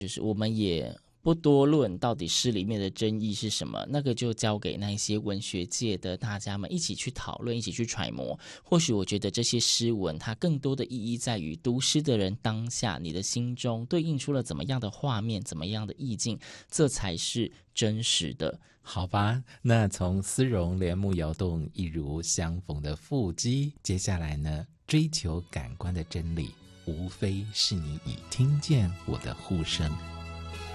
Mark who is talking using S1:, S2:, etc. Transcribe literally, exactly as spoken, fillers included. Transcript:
S1: 就是我们也不多论到底诗里面的真意是什么，那个就交给那些文学界的大家们一起去讨论，一起去揣摩。或许我觉得这些诗文它更多的意义在于读诗的人当下你的心中对应出了怎么样的画面，怎么样的意境，这才是真实的。
S2: 好吧，那从丝绒帘幕摇动一如相逢的腹肌，接下来呢，追求感官的真理无非是你已听见我的呼声。